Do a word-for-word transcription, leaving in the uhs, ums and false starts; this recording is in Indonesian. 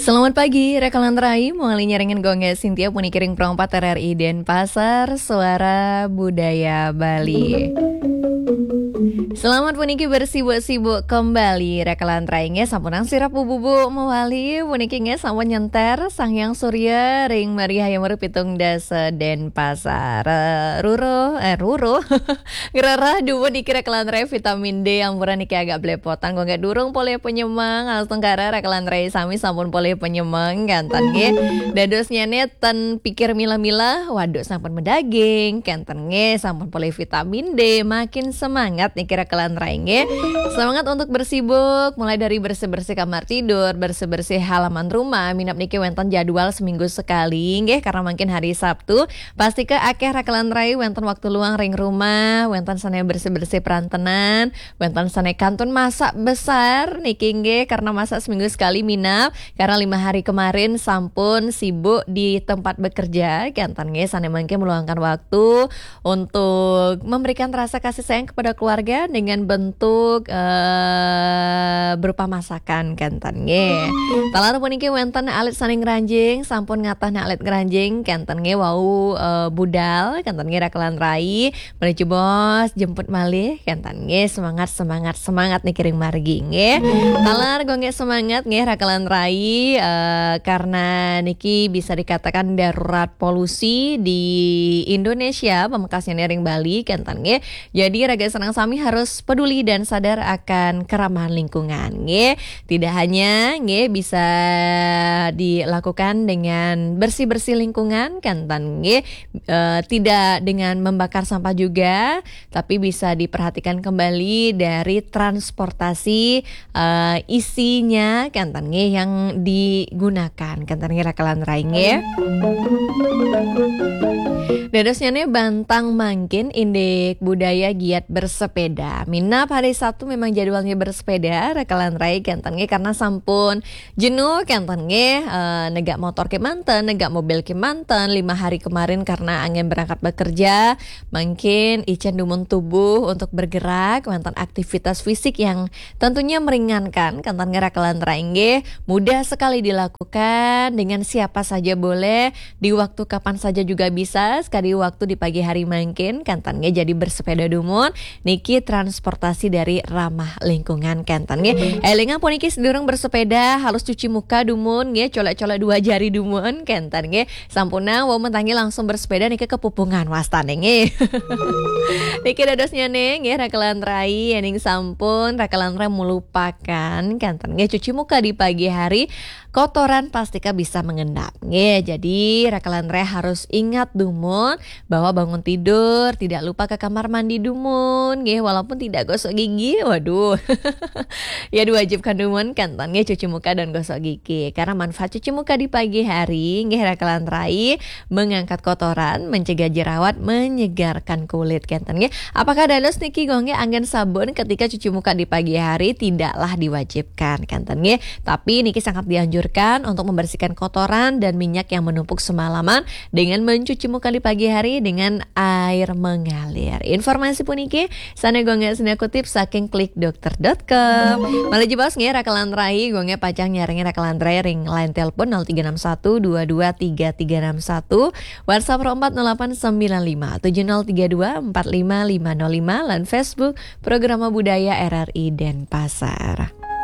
Selamat pagi, rekalan rai, mengali nyaringin gongnya Sintia Punikiring Perompat R R I Denpasar, Suara Budaya Bali. Selamat puniki bersibuk-sibuk kembali rekalan raingnya sampunang sirap bubu mewali punikingnya sampun nyenter sang yang surya ring Maria yang merupitung dasa Denpasar ruro eh ruro gerara dua niki rekalan rai vitamin D yang murah niki agak belepotan gue nggak durung boleh penyemang langsung kara rekalan rai sami sampun boleh penyemang kantan ge dadosnya neten pikir mila-mila waduh sampun medaging kantan ge sampun boleh vitamin D makin semangat niki rekalan raingnya. Semangat untuk bersibuk mulai dari bersih-bersih kamar tidur, bersih-bersih halaman rumah, minap niki wenten jadwal seminggu sekali nggih karena mungkin hari Sabtu pasti ke akeh rekalan rai wenten waktu luang ring rumah, wenten sane bersih-bersih perantenan, wenten sane kantun masak besar niki nggih karena masak seminggu sekali minap karena lima hari kemarin sampun sibuk di tempat bekerja kantan nggih sane mangke meluangkan waktu untuk memberikan rasa kasih sayang kepada keluarga dengan bentuk uh, berupa masakan kantan nge. Talar puniki wenten alit saning ranjing sampun ngatah na alit ngeranjing kantan nge wau uh, budal kantan nge rakalan rai menuju bos jemput malih kantan nge semangat semangat semangat nih kiring margi nge. Talar gonge semangat nge rakalan rai uh, karena niki bisa dikatakan darurat polusi di Indonesia pemekasnya nering Bali kantan nge. Jadi raga senang sami harus peduli dan sadar akan keramahan lingkungan nge. Tidak hanya nge bisa dilakukan dengan bersih-bersih lingkungan kantan nge e, tidak dengan membakar sampah juga tapi bisa diperhatikan kembali dari transportasi e, isinya kantan nge yang digunakan kantan nge rakalan rai nge. Dadosnya nih bantang mangkin indek budaya giat bersepeda. Minap hari Sabtu memang jadwalnya bersepeda rekalan rai kantan nge karena sampun jenuh kantan nge e, negak motor ke manten, negak mobil ke manten lima hari kemarin karena angin berangkat bekerja. Mungkin icen dumun tubuh untuk bergerak, mantan aktivitas fisik yang tentunya meringankan kantan nge rekalan rai nge mudah sekali dilakukan dengan siapa saja boleh di waktu kapan saja juga bisa sekali waktu di pagi hari mungkin kantan nge jadi bersepeda dumun niki transportasi dari ramah lingkungan kantan nge. Elingan pun niki sedurung bersepeda halus cuci muka dumun nge colek-colek dua jari dumun kantan nge sampuna wau mentangi langsung bersepeda niki kepupungan wastane nge. Niki dadosnya nge nge rakalan rai ening sampun rakalan rai melupakan kantan nge cuci muka di pagi hari kotoran pastika bisa mengendap nge. Jadi rakalan rai harus ingat dumun bahwa bangun tidur tidak lupa ke kamar mandi dumun nge walaupun tidak gosok gigi. Waduh. Ya diwajibkan dumun kantan nge cuci muka dan gosok gigi karena manfaat cuci muka di pagi hari nge rakalan rai mengangkat kotoran, mencegah jerawat, menyegarkan kulit kantan nge. Apakah dados niki gonge anggen sabun ketika cuci muka di pagi hari? Tidaklah diwajibkan kantan nge, tapi niki sangat dianjurkan untuk membersihkan kotoran dan minyak yang menumpuk semalaman dengan mencuci muka di pagi hari dengan air mengalir. Informasi puniki sana gonge sena kutip saking klik dokter dot com. Malah jebas nge rakalan rai gonge pacang nyaringin rakalan rai ring line telepon nol tiga enam satu dua dua tiga tiga enam satu WhatsApp empat nol delapan sembilan lima tujuh nol tiga dua empat lima lima nol lima dan Facebook Program Budaya R R I Denpasar.